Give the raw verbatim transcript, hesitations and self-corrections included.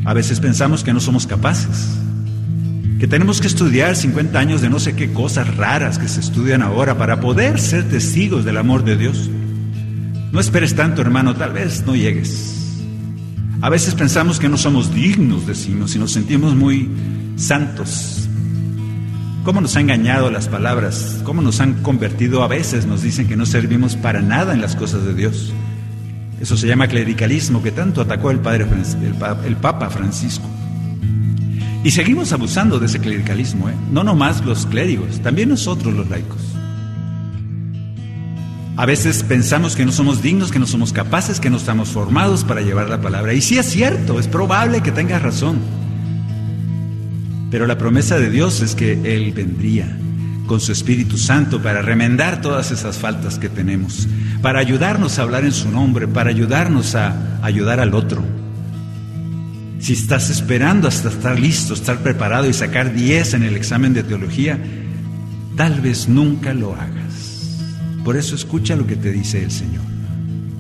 A veces pensamos que no somos capaces, que tenemos que estudiar cincuenta años de no sé qué cosas raras que se estudian ahora para poder ser testigos del amor de Dios. No esperes tanto, hermano, tal vez no llegues. A veces pensamos que no somos dignos, decimos, y nos sentimos muy santos. ¿Cómo nos han engañado las palabras? ¿Cómo nos han convertido? A veces nos dicen que no servimos para nada en las cosas de Dios. Eso se llama clericalismo, que tanto atacó el, padre, el, el Papa Francisco. Y seguimos abusando de ese clericalismo, ¿eh? No nomás los clérigos, también nosotros los laicos. A veces pensamos que no somos dignos, que no somos capaces, que no estamos formados para llevar la palabra. Y sí es cierto, es probable que tengas razón. Pero la promesa de Dios es que Él vendría con su Espíritu Santo para remendar todas esas faltas que tenemos, para ayudarnos a hablar en su nombre, para ayudarnos a ayudar al otro. Si estás esperando hasta estar listo, estar preparado y sacar diez en el examen de teología, tal vez nunca lo hagas. Por eso escucha lo que te dice el Señor.